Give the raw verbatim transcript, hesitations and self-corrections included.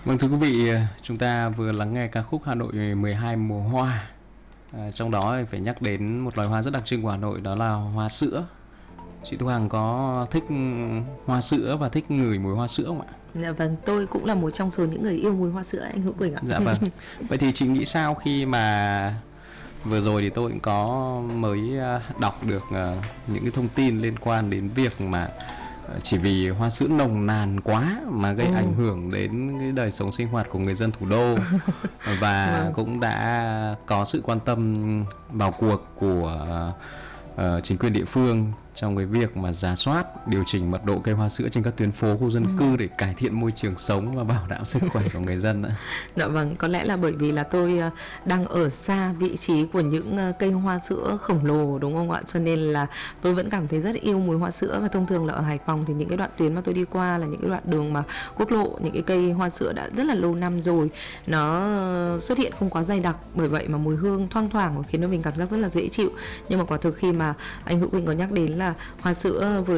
Vâng, thưa quý vị, chúng ta vừa lắng nghe ca khúc Hà Nội mười hai mùa hoa. À, trong đó phải nhắc đến một loài hoa rất đặc trưng của Hà Nội, đó là hoa sữa. Chị Thu Hằng có thích hoa sữa và thích ngửi mùi hoa sữa không ạ? Dạ vâng, tôi cũng là một trong số những người yêu mùi hoa sữa anh Hữu Quỳnh ạ. Dạ vâng. Vậy thì chị nghĩ sao khi mà vừa rồi thì tôi cũng có mới đọc được những cái thông tin liên quan đến việc mà chỉ vì hoa sữa nồng nàn quá mà gây ừ. ảnh hưởng đến cái đời sống sinh hoạt của người dân thủ đô và vâng. cũng đã có sự quan tâm vào cuộc của uh, chính quyền địa phương trong cái việc mà rà soát, điều chỉnh mật độ cây hoa sữa trên các tuyến phố, khu dân ừ. cư để cải thiện môi trường sống và bảo đảm sức khỏe của người dân. Dạ vâng, có lẽ là bởi vì là tôi đang ở xa vị trí của những cây hoa sữa khổng lồ đúng không ạ? Cho nên là tôi vẫn cảm thấy rất yêu mùi hoa sữa, và thông thường là ở Hải Phòng thì những cái đoạn tuyến mà tôi đi qua là những cái đoạn đường mà quốc lộ, những cái cây hoa sữa đã rất là lâu năm rồi, nó xuất hiện không quá dày đặc, bởi vậy mà mùi hương thoang thoảng khiến cho mình cảm giác rất là dễ chịu. Nhưng mà quả thực khi mà anh Hữu Quỳnh có nhắc đến là hoa sữa với